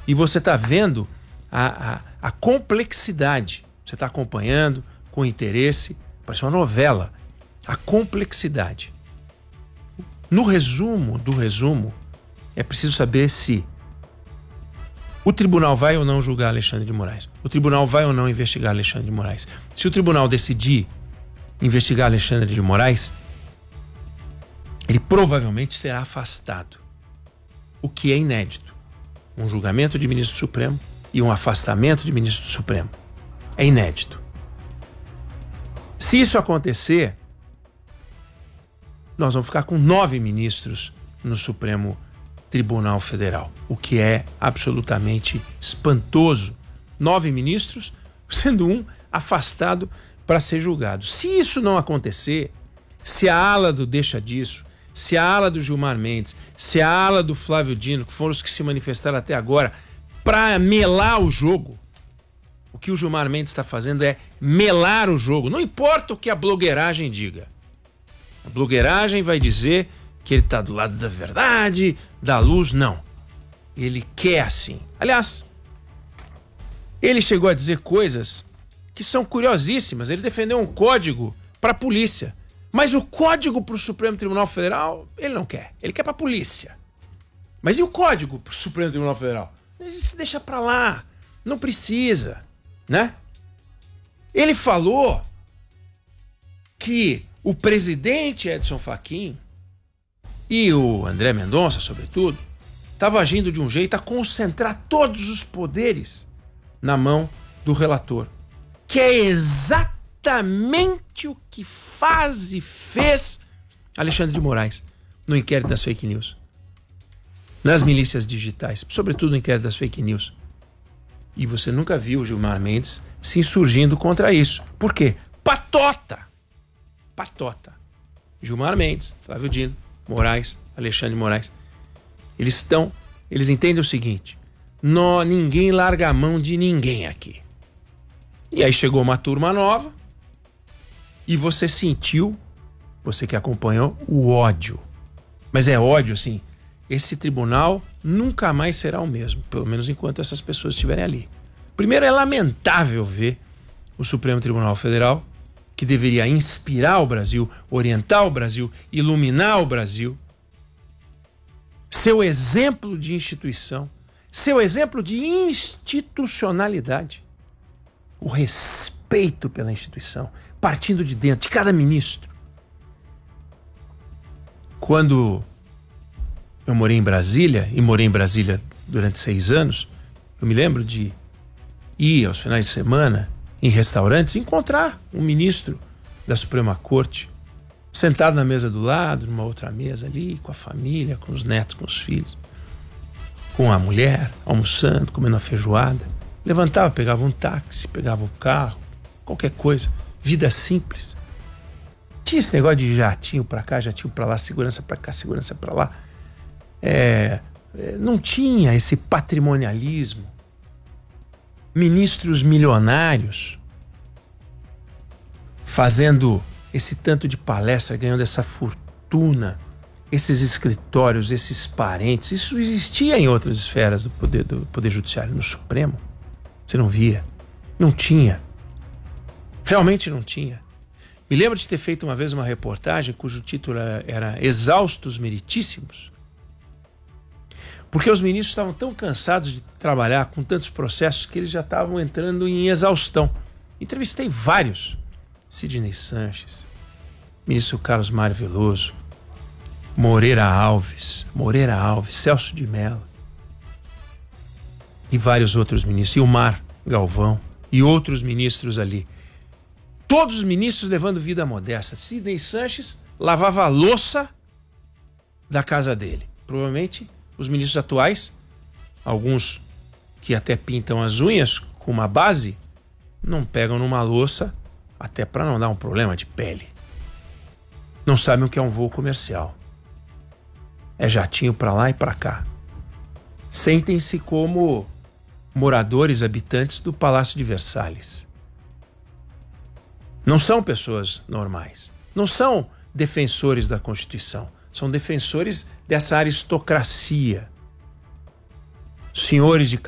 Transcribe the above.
E você está vendo a complexidade. Você está acompanhando com interesse, parece uma novela, a complexidade. No resumo do resumo, é preciso saber se o tribunal vai ou não julgar Alexandre de Moraes. O tribunal vai ou não investigar Alexandre de Moraes. Se o tribunal decidir investigar Alexandre de Moraes, ele provavelmente será afastado. O que é inédito. Um julgamento de ministro do Supremo e um afastamento de ministro do Supremo. É inédito. Se isso acontecer, nós vamos ficar com 9 ministros no Supremo Tribunal Federal, o que é absolutamente espantoso. 9 ministros, sendo um afastado para ser julgado. Se isso não acontecer, se a ala do Deixa Disso, se a ala do Gilmar Mendes, se a ala do Flávio Dino, que foram os que se manifestaram até agora, para melar o jogo, o que o Gilmar Mendes está fazendo é melar o jogo. Não importa o que a blogueiragem diga. A blogueiragem vai dizer que ele está do lado da verdade, da luz. Não. Ele quer assim. Aliás, ele chegou a dizer coisas que são curiosíssimas. Ele defendeu um código para a polícia. Mas o código para o Supremo Tribunal Federal, ele não quer. Ele quer para a polícia. Mas e o código para o Supremo Tribunal Federal? Ele se deixa para lá. Não precisa, né? Ele falou que o presidente Edson Fachin e o André Mendonça, sobretudo, estavam agindo de um jeito a concentrar todos os poderes na mão do relator, que é exatamente o que faz e fez Alexandre de Moraes no inquérito das fake news, nas milícias digitais, sobretudo no inquérito das fake news. E você nunca viu o Gilmar Mendes se insurgindo contra isso. Por quê? Patota! Patota. Gilmar Mendes, Flávio Dino, Moraes, Alexandre de Moraes. Eles entendem o seguinte: ninguém larga a mão de ninguém aqui. E aí chegou uma turma nova e você sentiu, você que acompanhou, o ódio. Mas é ódio assim, esse tribunal nunca mais será o mesmo, pelo menos enquanto essas pessoas estiverem ali. Primeiro, é lamentável ver o Supremo Tribunal Federal, que deveria inspirar o Brasil, orientar o Brasil, iluminar o Brasil, seu exemplo de instituição, seu exemplo de institucionalidade, o respeito pela instituição, partindo de dentro, de cada ministro. Quando eu morei em Brasília, e morei em Brasília durante 6 anos, eu me lembro de ir aos finais de semana em restaurantes, encontrar um ministro da Suprema Corte sentado na mesa do lado, numa outra mesa ali, com a família, com os netos, com os filhos, com a mulher, almoçando, comendo uma feijoada. Levantava, pegava um táxi, pegava o carro, qualquer coisa. Vida simples. Tinha esse negócio de jatinho pra cá, jatinho pra lá, segurança pra cá, segurança pra lá. Não tinha esse patrimonialismo. Ministros milionários fazendo esse tanto de palestra, ganhando essa fortuna, esses escritórios, esses parentes. Isso existia em outras esferas do poder judiciário. No Supremo, você não via. Não tinha. Realmente não tinha. Me lembro de ter feito uma vez uma reportagem cujo título era Exaustos Meritíssimos, porque os ministros estavam tão cansados de trabalhar com tantos processos que eles já estavam entrando em exaustão. Entrevistei vários. Sidney Sanches, ministro Carlos Mário Veloso, Moreira Alves, Celso de Mello e vários outros ministros, Ilmar Galvão e outros ministros ali. Todos os ministros levando vida modesta. Sidney Sanches lavava a louça da casa dele. Provavelmente os ministros atuais, alguns que até pintam as unhas com uma base, não pegam numa louça até para não dar um problema de pele. Não sabem o que é um voo comercial. É jatinho para lá e para cá. Sentem-se como moradores, habitantes do Palácio de Versalhes. Não são pessoas normais. Não são defensores da Constituição. São defensores dessa aristocracia. Senhores de